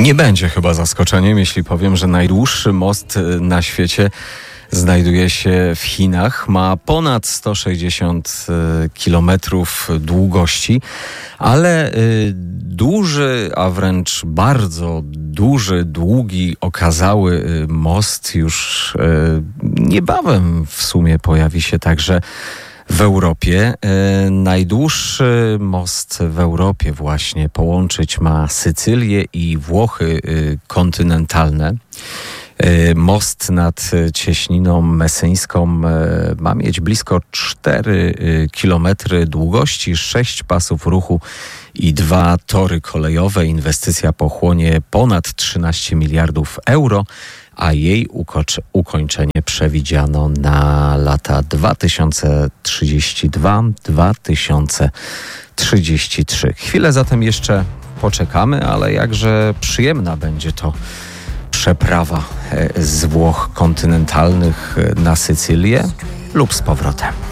Nie będzie chyba zaskoczeniem, jeśli powiem, że najdłuższy most na świecie znajduje się w Chinach. Ma ponad 160 kilometrów długości, ale duży, a wręcz bardzo duży, długi, okazały most już niebawem w sumie pojawi się także w Europie. Najdłuższy most w Europie właśnie połączyć ma Sycylię i Włochy kontynentalne. Most nad cieśniną messyńską ma mieć blisko 4 kilometry długości, 6 pasów ruchu i 2 tory kolejowe. Inwestycja pochłonie ponad 13 miliardów euro, a jej ukończenie przewidziano na lata 2032-2033. Chwilę zatem jeszcze poczekamy, ale jakże przyjemna będzie to przeprawa z Włoch kontynentalnych na Sycylię lub z powrotem.